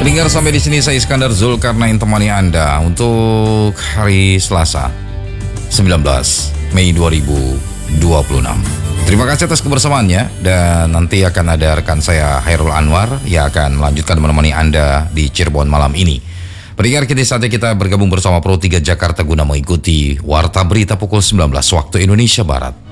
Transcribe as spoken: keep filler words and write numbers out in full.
Pendengar, sampai di sini saya Iskandar Zulkarnain temani Anda untuk hari Selasa sembilan belas Mei dua ribu dua puluh enam. Terima kasih atas kebersamaannya, dan nanti akan ada rekan saya Hairul Anwar yang akan melanjutkan menemani Anda di Cirebon malam ini. Pendengar, kini saatnya kita bergabung bersama Pro tiga Jakarta guna mengikuti Warta Berita pukul sembilan belas waktu Indonesia Barat.